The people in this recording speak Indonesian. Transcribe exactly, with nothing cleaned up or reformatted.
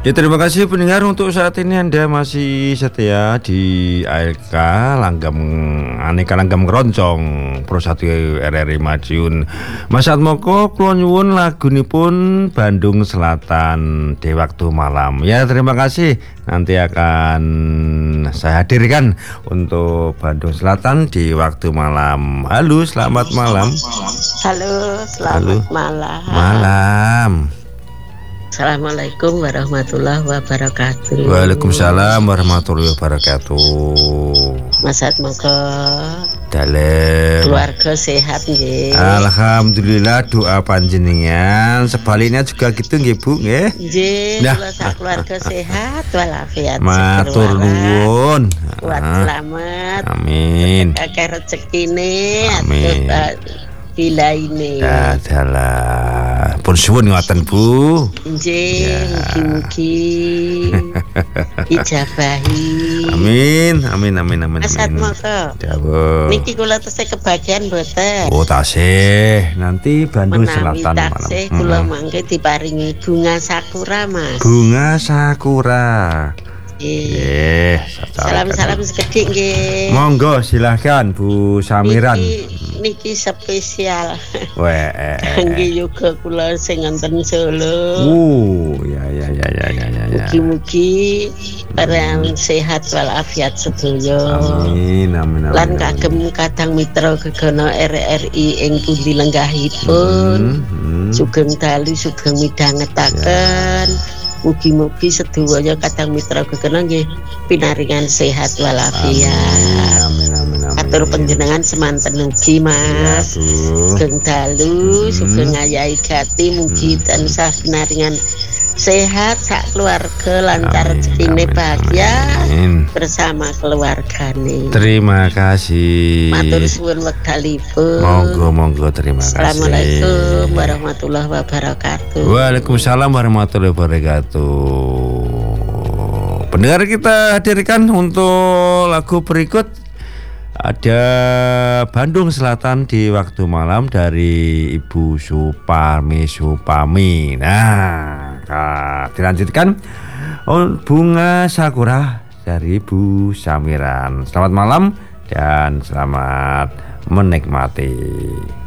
Ya, terima kasih pendengar, untuk saat ini Anda masih setia di A L K Langgam Aneka Langgam Keroncong Pro satu R R I Madiun. Mas Atmoko kula nyuwun lagunipun Bandung Selatan di waktu malam. Ya, terima kasih. Nanti akan saya hadirkan untuk Bandung Selatan di waktu malam. Halo, selamat malam. Halo, selamat Halo. malam. Malam. Assalamualaikum warahmatullahi wabarakatuh. Waalaikumsalam warahmatullahi wabarakatuh. Mas Atmoko dalem keluarga sehat nggih? Alhamdulillah, doa panjenengan sebaliknya juga gitu nggih Bu nggih? Nggih, kula sak keluarga sehat walafiat. Matur nuwun. Kuat selamat. Amin. Akeh rezekine. Amin. Bila ini adalah pun suwun ngoten Bu. Nggih, mugi-mugi ijabahi. Amin, amin, amin, amin. Mas Atmoko. Dawuh. Niki kula tesih kebagian mboten? Oh, tasih. Nanti Bandung Selatan malam. Menawi kula mangke diparingi bunga sakura, Mas. Bunga sakura. Nggih, salam-salam sekedhik nggih. Monggo silahkan Bu Samiran. Niki, niki spesial. Weh. Kangge yoga kula sing wonten Solo. Uh, ya ya ya ya ya ya. Mugi-mugi barang sehat walafiat sedaya. Amin amin amin. Lan kagem kadang mitra gegono R R I ing pundi lenggahipun. Hmm, hmm. Sugeng dalu sugeng midhangetaken. Ya. Mugi-mugi sedaya kadang mitra gegana nggih pinaringan sehat walafiat. Amin amin amin. Atur panjenengan semanten ugi Mas. Sugeng dalu, hmm. sugeng ngayahi gati mugi hmm. tansah pinaringan sehat sak keluarga lancar rezekine bahagia amin. Bersama keluargane. Terima kasih. Matur suwun wekdalipun. Monggo monggo terima kasih. Assalamualaikum warahmatullahi wabarakatuh. Waalaikumsalam warahmatullahi wabarakatuh. Pendengar, kita hadirkan untuk lagu berikut ada Bandung Selatan di waktu malam dari Ibu Supami Supami. Nah, dilanjutkan Bunga Sakura dari Ibu Samiran. Selamat malam dan selamat menikmati.